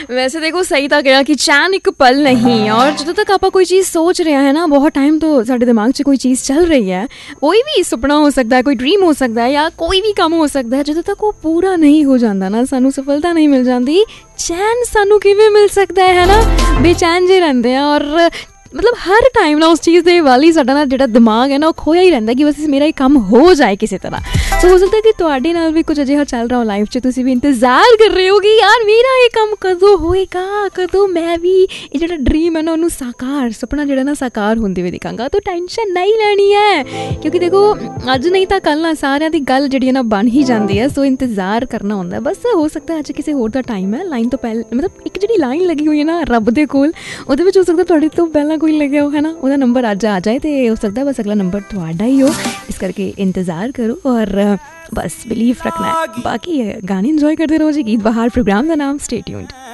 ਵੈਸੇ ਦੇਖੋ ਸਹੀ ਤਾਂ ਕਿਹਾ ਕਿ ਚੈਨ ਇੱਕ ਪਲ ਨਹੀਂ, ਔਰ ਜਦੋਂ ਤੱਕ ਆਪਾਂ ਕੋਈ ਚੀਜ਼ ਸੋਚ ਰਹੇ ਹੈ ਨਾ, ਬਹੁਤ ਟਾਈਮ ਤੋਂ ਸਾਡੇ ਦਿਮਾਗ 'ਚ ਕੋਈ ਚੀਜ਼ ਚੱਲ ਰਹੀ ਹੈ, ਕੋਈ ਵੀ ਸੁਪਨਾ ਹੋ ਸਕਦਾ ਹੈ, ਕੋਈ ਡਰੀਮ ਹੋ ਸਕਦਾ ਹੈ, ਜਾਂ ਕੋਈ ਵੀ ਕੰਮ ਹੋ ਸਕਦਾ ਹੈ, ਜਦੋਂ ਤੱਕ ਉਹ ਪੂਰਾ ਨਹੀਂ ਹੋ ਜਾਂਦਾ ਨਾ, ਸਾਨੂੰ ਸਫਲਤਾ ਨਹੀਂ ਮਿਲ ਜਾਂਦੀ, ਚੈਨ ਸਾਨੂੰ ਕਿਵੇਂ ਮਿਲ ਸਕਦਾ ਹੈ ਨਾ। ਬੇਚੈਨ ਜੇ ਰਹਿੰਦੇ ਆ, ਔਰ ਮਤਲਬ ਹਰ ਟਾਈਮ ਨਾ ਉਸ ਚੀਜ਼ ਦੇ ਵੱਲ ਹੀ ਸਾਡਾ ਨਾ ਜਿਹੜਾ ਦਿਮਾਗ ਹੈ ਨਾ ਉਹ ਖੋਇਆ ਹੀ ਰਹਿੰਦਾ ਕਿ ਬਸ ਮੇਰਾ ਇਹ ਕੰਮ ਹੋ ਜਾਏ ਕਿਸੇ ਤਰ੍ਹਾਂ। ਸੋ ਹੋ ਸਕਦਾ ਕਿ ਤੁਹਾਡੇ ਨਾਲ ਵੀ ਕੁਝ ਅਜਿਹਾ ਚੱਲ ਰਿਹਾ ਹੋ ਲਾਈਫ 'ਚ, ਤੁਸੀਂ ਵੀ ਇੰਤਜ਼ਾਰ ਕਰ ਰਹੇ ਹੋ ਕਿ ਯਾਰ ਮੇਰਾ ਇਹ ਕੰਮ ਕਦੋਂ ਹੋਏਗਾ, ਕਦੋਂ ਮੈਂ ਵੀ ਇਹ ਜਿਹੜਾ ਡਰੀਮ ਹੈ ਨਾ ਉਹਨੂੰ ਸਾਕਾਰ, ਸੁਪਨਾ ਜਿਹੜਾ ਨਾ ਸਾਕਾਰ ਹੁੰਦੇ ਹੋਏ ਦੇਖਾਂਗਾ। ਤਾਂ ਟੈਨਸ਼ਨ ਨਹੀਂ ਲੈਣੀ ਹੈ, ਕਿਉਂਕਿ ਦੇਖੋ ਅੱਜ ਨਹੀਂ ਤਾਂ ਕੱਲ੍ਹ ਨਾ ਸਾਰਿਆਂ ਦੀ ਗੱਲ ਜਿਹੜੀ ਹੈ ਨਾ ਬਣ ਹੀ ਜਾਂਦੀ ਹੈ। ਸੋ ਇੰਤਜ਼ਾਰ ਕਰਨਾ ਹੁੰਦਾ ਬਸ। ਹੋ ਸਕਦਾ ਅੱਜ ਕਿਸੇ ਹੋਰ ਦਾ ਟਾਈਮ ਹੈ, ਲਾਈਨ ਤੋਂ ਪਹਿਲਾਂ ਮਤਲਬ ਇੱਕ ਜਿਹੜੀ ਲਾਈਨ ਲੱਗੀ ਹੋਈ ਹੈ ਨਾ ਰੱਬ ਦੇ ਕੋਲ, ਉਹਦੇ ਵਿੱਚ ਹੋ ਸਕਦਾ ਤੁਹਾਡੇ ਤੋਂ ਪਹਿਲਾਂ ਕੋਈ ਲੱਗਿਆ ਹੋ, ਹੈ ਨਾ, ਉਹਦਾ ਨੰਬਰ ਅੱਜ ਆ ਜਾਏ, ਤੇ ਹੋ ਸਕਦਾ ਬਸ ਅਗਲਾ ਨੰਬਰ ਤੁਹਾਡਾ ਹੀ ਹੋ। ਇਸ ਕਰਕੇ ਇੰਤਜ਼ਾਰ ਕਰੋ ਔਰ बस बिलीव रखना है। बाकी गाने इंजॉय करते रहो जी। गीत बहार प्रोग्राम का नाम, स्टे ट्यून्ड।